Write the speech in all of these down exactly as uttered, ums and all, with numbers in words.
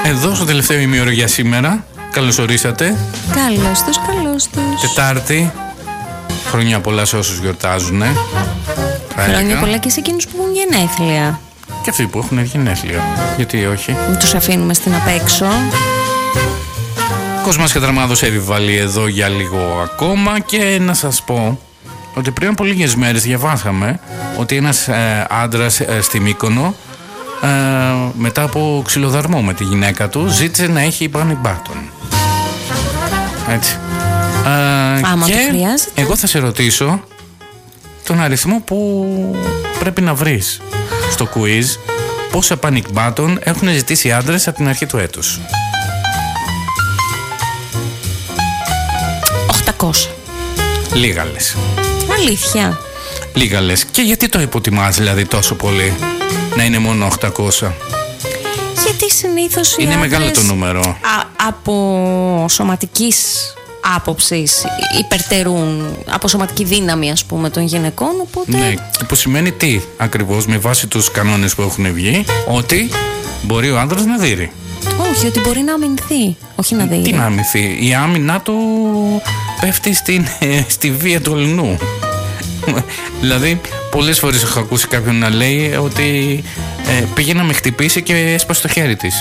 Εδώ στο τελευταίο ημίωρο για σήμερα. Καλώς ορίσατε. Καλώς τους, καλώς τους. Τετάρτη. Χρόνια πολλά σε όσους γιορτάζουν. Χρόνια πολλά και σε εκείνους που έχουν γενέθλια. Και αυτοί που έχουν γενέθλια. Γιατί όχι. Μην τους αφήνουμε στην απέξω. Κόσμας Κατραμάδος επιβάλλει εδώ για λίγο ακόμα. Και να σας πω ότι πριν από λίγες μέρες διαβάσαμε ότι ένας ε, άντρας ε, στη Μύκονο ε, μετά από ξυλοδαρμό με τη γυναίκα του ζήτησε να έχει panic button. Έτσι. Ε, Άμα και το χρειάζεται. εγώ θα σε ρωτήσω τον αριθμό που πρέπει να βρεις στο quiz. Πόσα panic button έχουν ζητήσει άντρες από την αρχή του έτους? οκτακόσια. Λίγα λες. Αλήθεια. Λίγα λες. Και γιατί το υποτιμάς δηλαδή τόσο πολύ να είναι μόνο οκτακόσια? Γιατί συνήθως οι Είναι άντρες, μεγάλο το νούμερο. α, από σωματικής άποψης υπερτερούν, από σωματική δύναμη ας πούμε των γυναικών, οπότε... Ναι, που σημαίνει τι ακριβώς με βάση τους κανόνες που έχουν βγει? Ότι μπορεί ο άντρας να δείρει. Όχι, ότι μπορεί να αμυνθεί, όχι να δείρει. Τι να αμυνθεί? Η άμυνά του πέφτει στην, στη βία του αλληνού. Δηλαδή πολλές φορές έχω ακούσει κάποιον να λέει ότι ε, πήγε να με χτυπήσει και έσπασε το χέρι της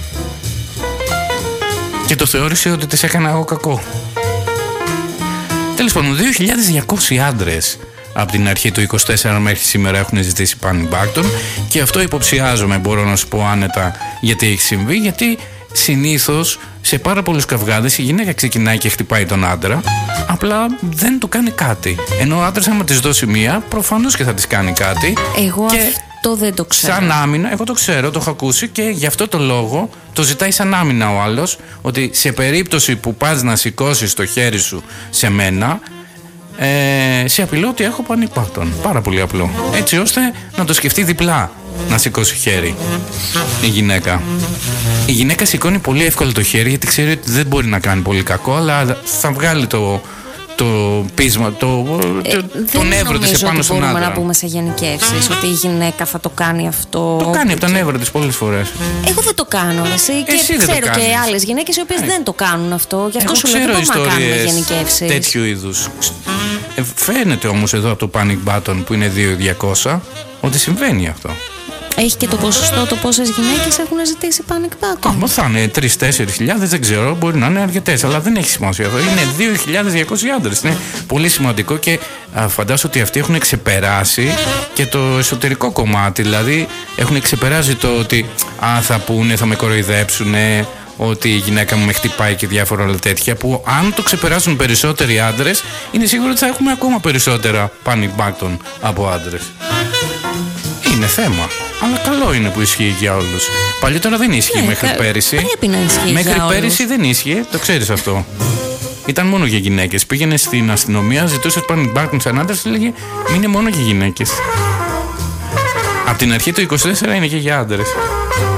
και το θεώρησε ότι της έκανα εγώ κακό. Τέλος πάντων, δύο χιλιάδες διακόσιοι άντρες από την αρχή του είκοσι τέσσερα μέχρι σήμερα έχουν ζητήσει panic button. Και αυτό υποψιάζομαι, μπορώ να σου πω άνετα γιατί έχει συμβεί. Γιατί συνήθως σε πάρα πολλούς καυγάδες η γυναίκα ξεκινάει και χτυπάει τον άντρα, απλά δεν του κάνει κάτι. Ενώ ο άντρας άμα της δώσει μία, προφανώς και θα της κάνει κάτι. Εγώ και αυτό δεν το ξέρω. σαν άμυνα, εγώ το ξέρω, το έχω ακούσει και γι' αυτό το λόγο το ζητάει σαν άμυνα ο άλλος. Ότι σε περίπτωση που πας να σηκώσεις το χέρι σου σε μένα, ε, σε απειλώ ότι έχω panic button. Πάρα πολύ απλό. Έτσι ώστε να το σκεφτεί διπλά να σηκώσει χέρι η γυναίκα. Η γυναίκα σηκώνει πολύ εύκολα το χέρι γιατί ξέρει ότι δεν μπορεί να κάνει πολύ κακό, αλλά θα βγάλει το, το πείσμα, το, Ε, το νεύρο της επάνω στον άντρα. Δεν μπορούμε να πούμε σε γενικεύσεις ότι η γυναίκα θα το κάνει αυτό. Το κάνει από τα νεύρα της πολλές φορές. Εγώ δεν το κάνω, εσύ. Και Εσύ δεν το ξέρω και κάνεις. άλλες γυναίκες οι οποίες Ε. δεν το κάνουν αυτό. Γι' αυτό Εγώ σου λέω ξέρω δεν μπορούμε να κάνουμε ιστορίες γενικεύσεις. τέτοιου είδους. Ε, φαίνεται όμως εδώ από το panic button που είναι δύο χιλιάδες διακόσια ότι συμβαίνει αυτό. Έχει και το ποσοστό το πόσες γυναίκες έχουν ζητήσει panic button. Άμα θα είναι τρεις με τέσσερις χιλιάδες, δεν ξέρω, μπορεί να είναι αρκετές, αλλά δεν έχει σημασία αυτό. Είναι δύο χιλιάδες διακόσιοι άντρες. Είναι πολύ σημαντικό και α, φαντάζομαι ότι αυτοί έχουν ξεπεράσει και το εσωτερικό κομμάτι. Δηλαδή έχουν ξεπεράσει το ότι α, θα πούνε, θα με κοροϊδέψουν, ότι η γυναίκα μου με χτυπάει και διάφορα άλλα τέτοια. Που αν το ξεπεράσουν περισσότεροι άντρες, είναι σίγουρο ότι θα έχουμε ακόμα περισσότερα panic button από άντρες. Είναι θέμα. Αλλά καλό είναι που ισχύει για όλους. Παλιότερα δεν ίσχυε Ναι, μέχρι κα- πέρυσι. πρέπει να ισχύει Μέχρι για πέρυσι όλους. δεν ίσχυε, το ξέρεις αυτό. Ήταν μόνο για γυναίκες. Πήγαινε στην αστυνομία, ζητούσε panic button σαν άντρας και έλεγε είναι μόνο για γυναίκες. Από την αρχή του είκοσι τέσσερα είναι και για άντρες.